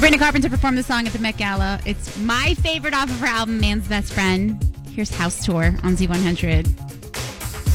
Sabrina Carpenter performed the song at the Met Gala. It's my favorite off of her album, Man's Best Friend. Here's House Tour on Z100.